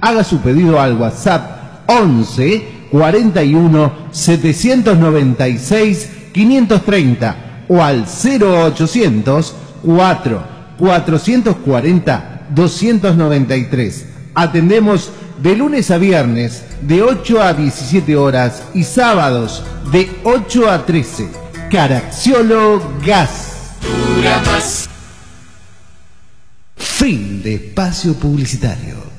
Haga su pedido al WhatsApp 11 41 796 530 o al 0800 440 293. Atendemos de lunes a viernes de 8 a 17 horas y sábados de 8 a 13. Caracciolo Gas. Dura más. Fin de espacio publicitario.